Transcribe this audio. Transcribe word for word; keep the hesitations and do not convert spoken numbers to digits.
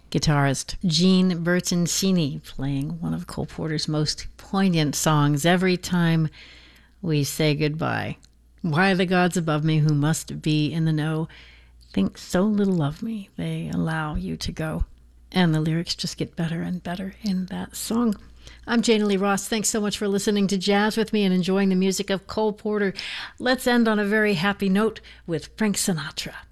Guitarist Gene Bertoncini playing one of Cole Porter's most poignant songs, Every Time We Say Goodbye. Why the gods above me who must be in the know think so little of me, they allow you to go. And the lyrics just get better and better in that song. I'm Jana Lee Ross. Thanks so much for listening to Jazz with me and enjoying the music of Cole Porter. Let's end on a very happy note with Frank Sinatra.